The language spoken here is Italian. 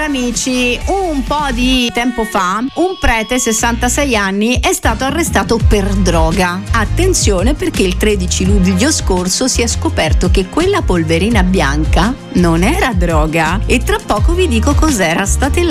amici, un po' di tempo fa un prete 66 anni è stato arrestato per droga. Attenzione, perché il 13 luglio scorso si è scoperto che quella polverina bianca non era droga, e tra poco vi dico cos'era. State là.